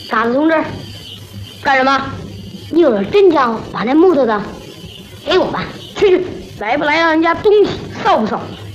嘎子同志，干什么？你有人真枪把那木头的给我吧。去，来不来让人家东西，臊不臊？